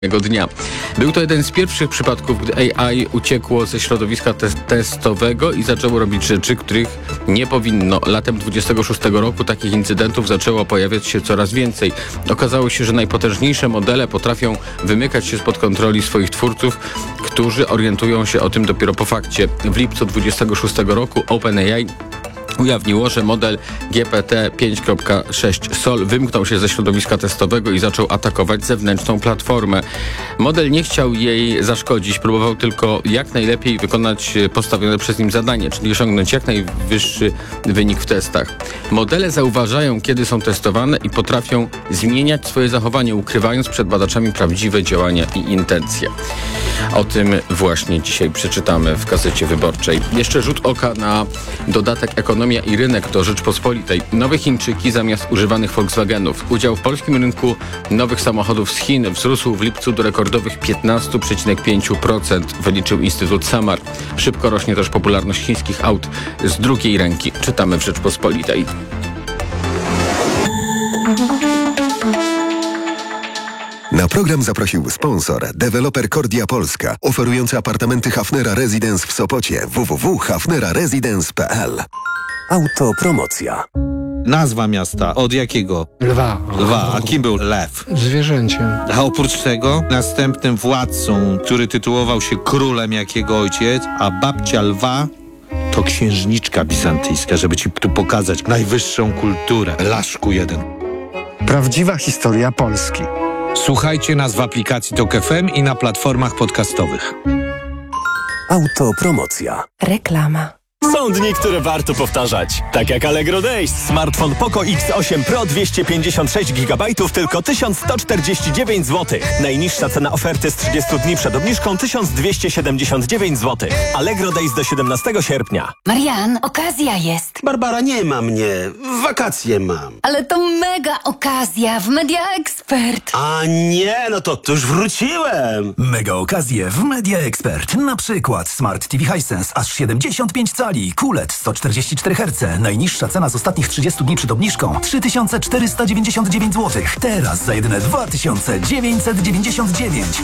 dnia. Był to jeden z pierwszych przypadków, gdy AI uciekło ze środowiska testowego i zaczęło robić rzeczy, których nie powinno. Latem 26 roku takich incydentów zaczęło pojawiać się coraz więcej. Okazało się, że najpotężniejsze modele potrafią wymykać się spod kontroli swoich twórców, którzy orientują się o tym dopiero po fakcie. W lipcu 26 roku OpenAI ujawniło, że model GPT-5.6 Sol wymknął się ze środowiska testowego i zaczął atakować zewnętrzną platformę. Model nie chciał jej zaszkodzić, próbował tylko jak najlepiej wykonać postawione przez nim zadanie, czyli osiągnąć jak najwyższy wynik w testach. Modele zauważają, kiedy są testowane i potrafią zmieniać swoje zachowanie, ukrywając przed badaczami prawdziwe działania i intencje. O tym właśnie dzisiaj przeczytamy w Gazecie Wyborczej. Jeszcze rzut oka na dodatek Ekonomia i rynek do Rzeczpospolitej. Nowe Chińczyki zamiast używanych Volkswagenów. Udział w polskim rynku nowych samochodów z Chin wzrósł w lipcu do rekordowych 15,5%, wyliczył Instytut Samar. Szybko rośnie też popularność chińskich aut z drugiej ręki. Czytamy w Rzeczpospolitej. Na program zaprosił sponsor, deweloper Kordia Polska, oferujący apartamenty Hafnera Residence w Sopocie. www.hafneraresidence.pl. Autopromocja. Nazwa miasta. Od jakiego? Lwa. Lwa. A kim był lew? Zwierzęciem. A oprócz tego następnym władcą, który tytułował się królem jak jego ojciec, a babcia lwa to księżniczka bizantyjska, żeby ci tu pokazać najwyższą kulturę. Laszku jeden. Prawdziwa historia Polski. Słuchajcie nas w aplikacji TOK FM i na platformach podcastowych. Autopromocja. Reklama. Są dni, które warto powtarzać. Tak jak Allegro Days. Smartfon Poco X8 Pro 256 GB tylko 1149 zł. Najniższa cena oferty z 30 dni przed obniżką 1279 zł. Allegro Days do 17 sierpnia. Marian, okazja jest. Barbara, nie ma mnie. Wakacje mam. Ale to mega okazja w Media Expert. A nie, no to już wróciłem. Mega okazje w Media Expert. Na przykład Smart TV Hisense aż 75 cali. QLED 144 Hz. Najniższa cena z ostatnich 30 dni przed obniżką 3499 zł. Teraz za jedyne 2999.